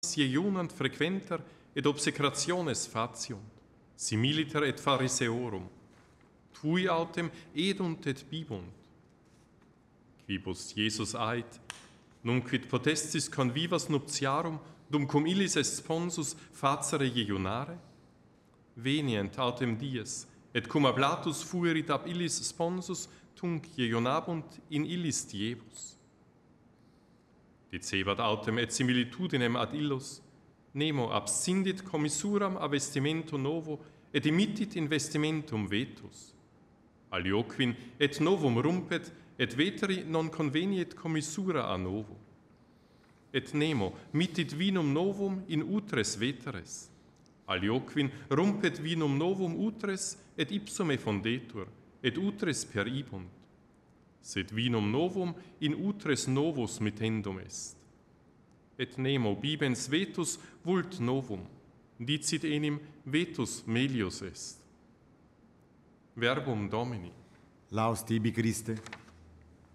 iunant frequenter et obsecrationes faciunt, similiter et phariseorum, tui autem edunt et bibunt. Quibus Jesus ait, nunquid potestis convivas nuptiarum, dum cum illis est sponsus facere iunare? Venient autem dies, et cum ablatus fuerit ab illis sponsus, tunc ionabunt in illis diebus. Dicebat autem et similitudinem ad illos, nemo abscindit commissuram a vestimento novo, et emittit in vestimentum vetus. Alioquin et novum rumpet, et veteri non conveniet commissura a novo. Et nemo mittit vinum novum in utres veteres. Alioquin rumpet vinum novum utres, et ipsum effondetur, et utres peribunt. Sed vinum novum in utres novus mittendum est. Et nemo bibens vetus vult novum, dicit enim vetus melius est. Verbum Domini. Laus tibi Christe.